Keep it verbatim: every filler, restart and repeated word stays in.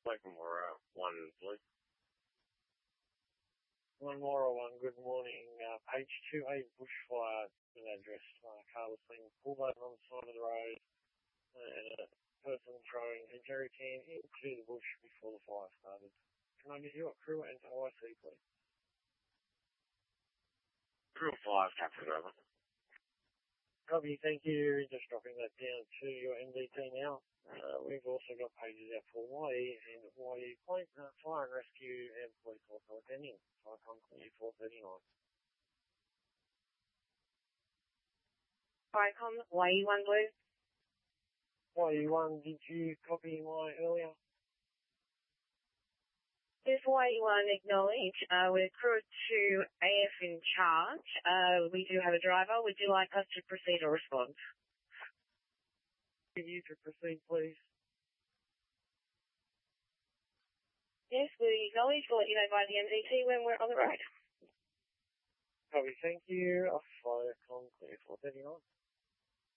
Welcome, or uh, one, please. One more or one. Good morning. Uh, page two A bushfire an address. Uh, car was being pulled over on the side of the road, uh, and a person throwing a jerry can into the bush before the fire started. Can I get your crew and O I C, please? Crew five, Captain over. Copy, thank you. Just dropping that down to your M D T now. Uh, we've also got pages out for Y E and Y E Point, uh, Fire and Rescue and Police also attending. Fire Company four thirty-nine. Firecom, Y E one Blue. Y E one, did you copy my earlier? This Y E one acknowledge, uh, we're crew two A F in charge. Uh, we do have a driver. Would you like us to proceed or respond? Can you to proceed, please? Yes, we acknowledge. We'll let you know by the M D T when we're on the road. Copy, thank you. Off Fire Company four thirty-nine.